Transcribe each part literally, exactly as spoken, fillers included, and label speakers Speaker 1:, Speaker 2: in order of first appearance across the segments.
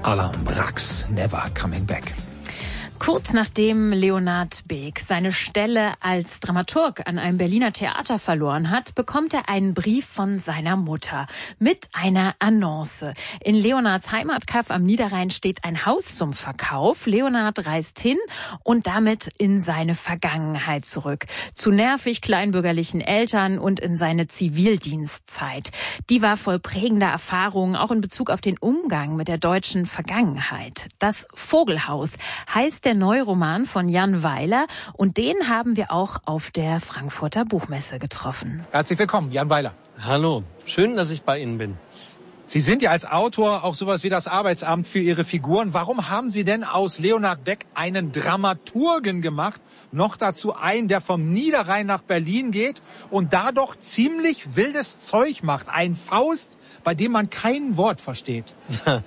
Speaker 1: Alain Brax, Never Coming Back.
Speaker 2: Kurz nachdem Leonhard Beek seine Stelle als Dramaturg an einem Berliner Theater verloren hat, bekommt er einen Brief von seiner Mutter mit einer Annonce. In Leonhards Heimatkaff am Niederrhein steht ein Haus zum Verkauf. Leonhard reist hin und damit in seine Vergangenheit zurück. Zu nervig kleinbürgerlichen Eltern und in seine Zivildienstzeit. Die war voll prägender Erfahrungen, auch in Bezug auf den Umgang mit der deutschen Vergangenheit. Das Vogelhaus heißt der Neuroman von Jan Weiler und den haben wir auch auf der Frankfurter Buchmesse getroffen.
Speaker 1: Herzlich willkommen, Jan Weiler.
Speaker 3: Hallo, schön, dass ich bei Ihnen bin.
Speaker 1: Sie sind ja als Autor auch sowas wie das Arbeitsamt für Ihre Figuren. Warum haben Sie denn aus Leonhard Beck einen Dramaturgen gemacht? Noch dazu einen, der vom Niederrhein nach Berlin geht und da doch ziemlich wildes Zeug macht. Ein Faust, bei dem man kein Wort versteht.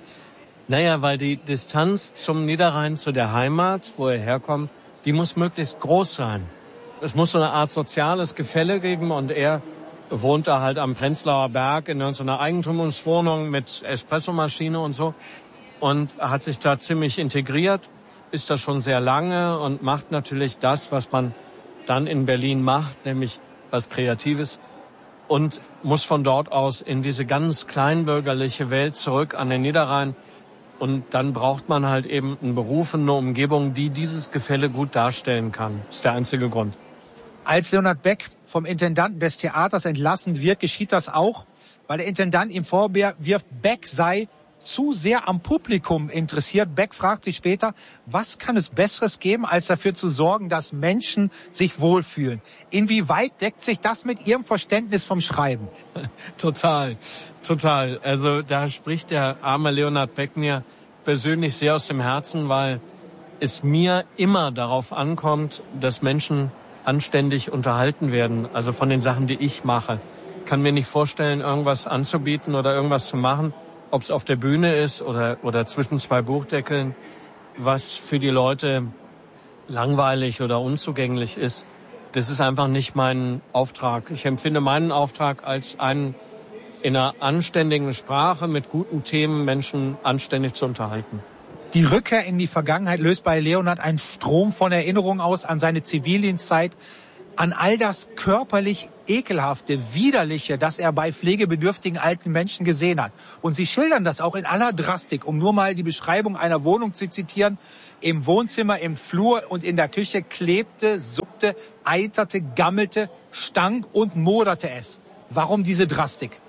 Speaker 3: Naja, weil die Distanz zum Niederrhein, zu der Heimat, wo er herkommt, die muss möglichst groß sein. Es muss so eine Art soziales Gefälle geben und er wohnt da halt am Prenzlauer Berg in so einer Eigentumswohnung mit Espressomaschine und so und hat sich da ziemlich integriert, ist da schon sehr lange und macht natürlich das, was man dann in Berlin macht, nämlich was Kreatives und muss von dort aus in diese ganz kleinbürgerliche Welt zurück an den Niederrhein. Und dann braucht man halt eben einen Beruf, eine Umgebung, die dieses Gefälle gut darstellen kann. Das ist der einzige Grund.
Speaker 1: Als Leonhard Beck vom Intendanten des Theaters entlassen wird, geschieht das auch, weil der Intendant ihm vorwirft, Beck sei zu sehr am Publikum interessiert. Beck fragt sich später, was kann es Besseres geben, als dafür zu sorgen, dass Menschen sich wohlfühlen? Inwieweit deckt sich das mit Ihrem Verständnis vom Schreiben?
Speaker 3: Total, total. Also da spricht der arme Leonhard Beck mir persönlich sehr aus dem Herzen, weil es mir immer darauf ankommt, dass Menschen anständig unterhalten werden, also von den Sachen, die ich mache. Ich kann mir nicht vorstellen, irgendwas anzubieten oder irgendwas zu machen, ob es auf der Bühne ist oder, oder zwischen zwei Buchdeckeln, was für die Leute langweilig oder unzugänglich ist. Das ist einfach nicht mein Auftrag. Ich empfinde meinen Auftrag als einen in einer anständigen Sprache mit guten Themen Menschen anständig zu unterhalten.
Speaker 1: Die Rückkehr in die Vergangenheit löst bei Leonhard einen Strom von Erinnerungen aus an seine Zivildienstzeit, an all das körperlich Ekelhafte, Widerliche, das er bei pflegebedürftigen alten Menschen gesehen hat. Und Sie schildern das auch in aller Drastik, um nur mal die Beschreibung einer Wohnung zu zitieren. Im Wohnzimmer, im Flur und in der Küche klebte, suppte, eiterte, gammelte, stank und moderte es. Warum diese Drastik?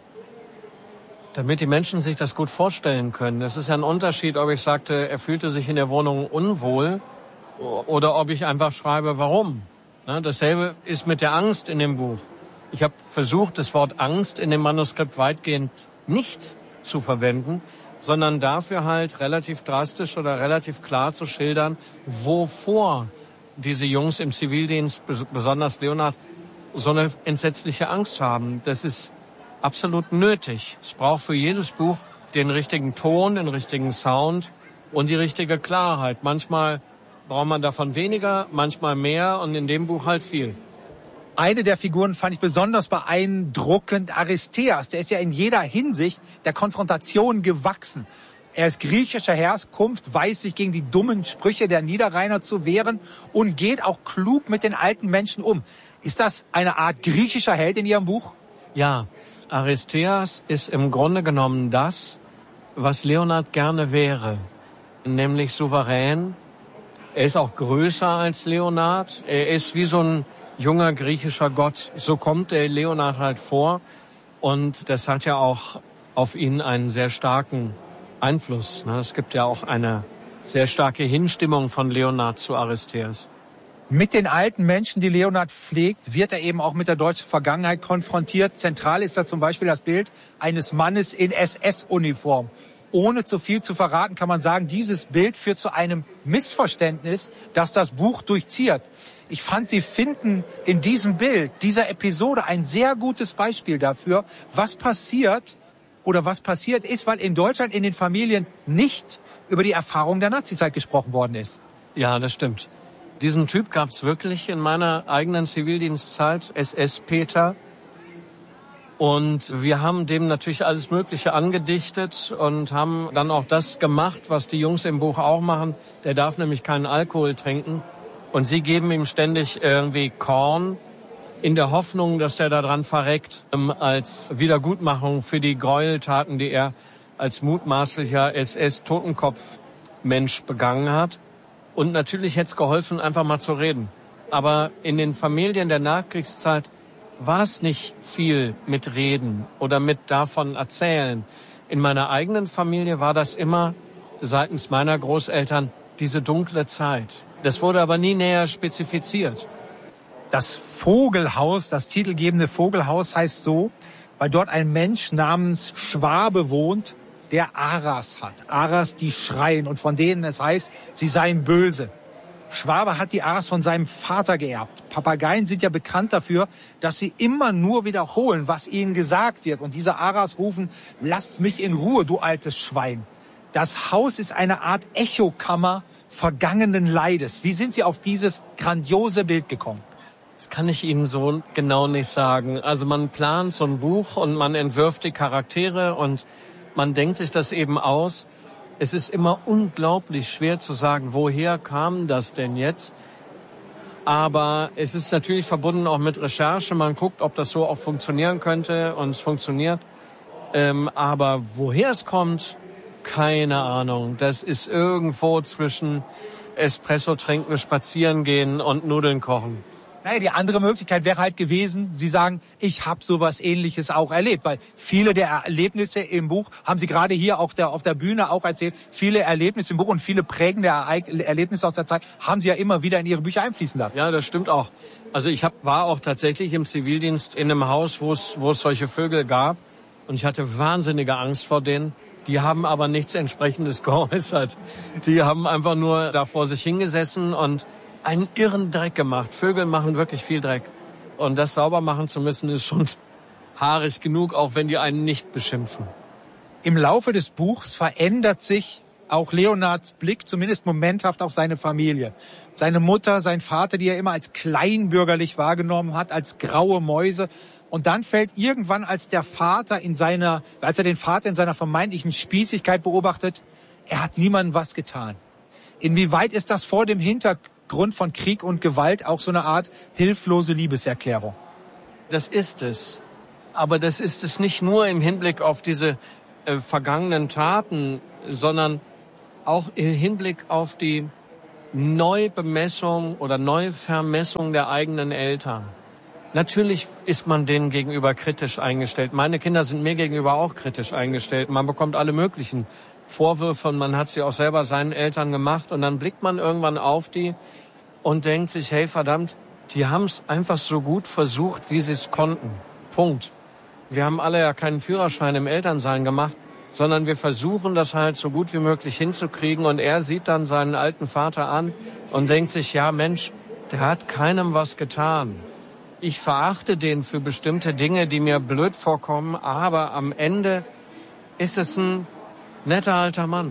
Speaker 3: Damit die Menschen sich das gut vorstellen können. Es ist ja ein Unterschied, ob ich sagte, er fühlte sich in der Wohnung unwohl oder ob ich einfach schreibe, warum. Ja, dasselbe ist mit der Angst in dem Buch. Ich habe versucht, das Wort Angst in dem Manuskript weitgehend nicht zu verwenden, sondern dafür halt relativ drastisch oder relativ klar zu schildern, wovor diese Jungs im Zivildienst, besonders Leonhard, so eine entsetzliche Angst haben. Das ist absolut nötig. Es braucht für jedes Buch den richtigen Ton, den richtigen Sound und die richtige Klarheit. Manchmal braucht man davon weniger, manchmal mehr und in dem Buch halt viel.
Speaker 1: Eine der Figuren fand ich besonders beeindruckend, Aristeas. Der ist ja in jeder Hinsicht der Konfrontation gewachsen. Er ist griechischer Herkunft, weiß sich gegen die dummen Sprüche der Niederrheiner zu wehren und geht auch klug mit den alten Menschen um. Ist das eine Art griechischer Held in Ihrem Buch?
Speaker 3: Ja, Aristeas ist im Grunde genommen das, was Leonhard gerne wäre, nämlich souverän. Er ist auch größer als Leonhard. Er ist wie so ein junger griechischer Gott. So kommt der Leonhard halt vor. Und das hat ja auch auf ihn einen sehr starken Einfluss. Es gibt ja auch eine sehr starke Hinstimmung von Leonhard zu Aristeas.
Speaker 1: Mit den alten Menschen, die Leonhard pflegt, wird er eben auch mit der deutschen Vergangenheit konfrontiert. Zentral ist da zum Beispiel das Bild eines Mannes in S S-Uniform. Ohne zu viel zu verraten, kann man sagen, dieses Bild führt zu einem Missverständnis, das das Buch durchzieht. Ich fand, Sie finden in diesem Bild, dieser Episode, ein sehr gutes Beispiel dafür, was passiert oder was passiert ist, weil in Deutschland in den Familien nicht über die Erfahrung der Nazizeit gesprochen worden ist.
Speaker 3: Ja, das stimmt. Diesen Typ gab's wirklich in meiner eigenen Zivildienstzeit, S S-Peter. Und wir haben dem natürlich alles Mögliche angedichtet und haben dann auch das gemacht, was die Jungs im Buch auch machen. Der darf nämlich keinen Alkohol trinken. Und sie geben ihm ständig irgendwie Korn in der Hoffnung, dass der daran verreckt, als Wiedergutmachung für die Gräueltaten, die er als mutmaßlicher S S-Totenkopf-Mensch begangen hat. Und natürlich hätte es geholfen, einfach mal zu reden. Aber in den Familien der Nachkriegszeit war es nicht viel mit Reden oder mit davon erzählen. In meiner eigenen Familie war das immer seitens meiner Großeltern diese dunkle Zeit. Das wurde aber nie näher spezifiziert.
Speaker 1: Das Vogelhaus, das titelgebende Vogelhaus heißt so, weil dort ein Mensch namens Schwabe wohnt, der Aras hat. Aras, die schreien und von denen es heißt, sie seien böse. Schwabe hat die Aras von seinem Vater geerbt. Papageien sind ja bekannt dafür, dass sie immer nur wiederholen, was ihnen gesagt wird. Und diese Aras rufen, lass mich in Ruhe, du altes Schwein. Das Haus ist eine Art Echokammer vergangenen Leides. Wie sind Sie auf dieses grandiose Bild gekommen?
Speaker 3: Das kann ich Ihnen so genau nicht sagen. Also man plant so ein Buch und man entwirft die Charaktere und man denkt sich das eben aus. Es ist immer unglaublich schwer zu sagen, woher kam das denn jetzt? Aber es ist natürlich verbunden auch mit Recherche. Man guckt, ob das so auch funktionieren könnte und es funktioniert. Ähm, aber woher es kommt, keine Ahnung. Das ist irgendwo zwischen Espresso trinken, spazieren gehen und Nudeln kochen.
Speaker 1: Naja, die andere Möglichkeit wäre halt gewesen, Sie sagen, ich habe sowas Ähnliches auch erlebt. Weil viele der Erlebnisse im Buch, haben Sie gerade hier auf der, auf der Bühne auch erzählt, viele Erlebnisse im Buch und viele prägende Erlebnisse aus der Zeit haben Sie ja immer wieder in Ihre Bücher einfließen lassen.
Speaker 3: Ja, das stimmt auch. Also ich hab, war auch tatsächlich im Zivildienst in einem Haus, wo es, wo es solche Vögel gab. Und ich hatte wahnsinnige Angst vor denen. Die haben aber nichts Entsprechendes geäußert. Die haben einfach nur da vor sich hingesessen und einen irren Dreck gemacht. Vögel machen wirklich viel Dreck. Und das sauber machen zu müssen, ist schon haarig genug, auch wenn die einen nicht beschimpfen.
Speaker 1: Im Laufe des Buchs verändert sich auch Leonards Blick, zumindest momenthaft, auf seine Familie. Seine Mutter, sein Vater, die er immer als kleinbürgerlich wahrgenommen hat, als graue Mäuse. Und dann fällt irgendwann, als der Vater in seiner, als er den Vater in seiner vermeintlichen Spießigkeit beobachtet, er hat niemandem was getan. Inwieweit ist das vor dem Hintergrund von Krieg und Gewalt auch so eine Art hilflose Liebeserklärung?
Speaker 3: Das ist es. Aber das ist es nicht nur im Hinblick auf diese äh, vergangenen Taten, sondern auch im Hinblick auf die Neubemessung oder Neuvermessung der eigenen Eltern. Natürlich ist man denen gegenüber kritisch eingestellt. Meine Kinder sind mir gegenüber auch kritisch eingestellt. Man bekommt alle möglichen Vorwürfe und man hat sie auch selber seinen Eltern gemacht. Und dann blickt man irgendwann auf die und denkt sich, hey verdammt, die haben es einfach so gut versucht, wie sie es konnten. Punkt. Wir haben alle ja keinen Führerschein im Elternsein gemacht, sondern wir versuchen das halt so gut wie möglich hinzukriegen. Und er sieht dann seinen alten Vater an und denkt sich, ja Mensch, der hat keinem was getan. Ich verachte den für bestimmte Dinge, die mir blöd vorkommen, aber am Ende ist es ein netter alter Mann.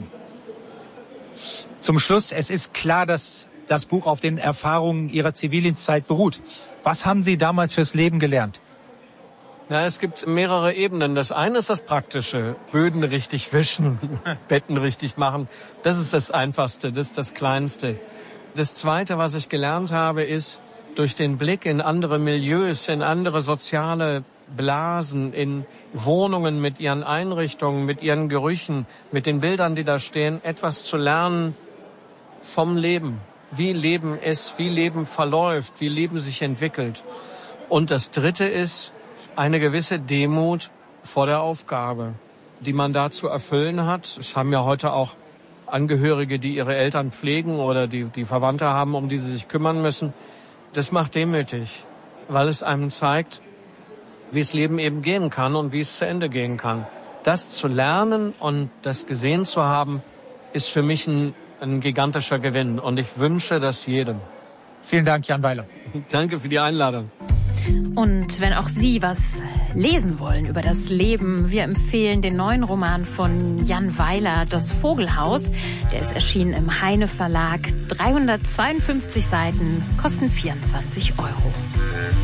Speaker 1: Zum Schluss, es ist klar, dass das Buch auf den Erfahrungen Ihrer Zivildienstzeit beruht. Was haben Sie damals fürs Leben gelernt?
Speaker 3: Na, es gibt mehrere Ebenen. Das eine ist das Praktische. Böden richtig wischen, Betten richtig machen. Das ist das Einfachste, das ist das Kleinste. Das Zweite, was ich gelernt habe, ist, durch den Blick in andere Milieus, in andere soziale Blasen, in Wohnungen mit ihren Einrichtungen, mit ihren Gerüchen, mit den Bildern, die da stehen, etwas zu lernen vom Leben. Wie Leben ist, wie Leben verläuft, wie Leben sich entwickelt. Und das Dritte ist eine gewisse Demut vor der Aufgabe, die man da zu erfüllen hat. Es haben ja heute auch Angehörige, die ihre Eltern pflegen oder die, die Verwandte haben, um die sie sich kümmern müssen. Das macht demütig, weil es einem zeigt, wie es Leben eben gehen kann und wie es zu Ende gehen kann. Das zu lernen und das gesehen zu haben, ist für mich ein, ein gigantischer Gewinn. Und ich wünsche das jedem.
Speaker 1: Vielen Dank, Jan Weiler.
Speaker 3: Danke für die Einladung.
Speaker 2: Und wenn auch Sie was lesen wollen über das Leben, wir empfehlen den neuen Roman von Jan Weiler, Das Vogelhaus. Der ist erschienen im Heine Verlag. dreihundertzweiundfünfzig Seiten, kosten vierundzwanzig Euro.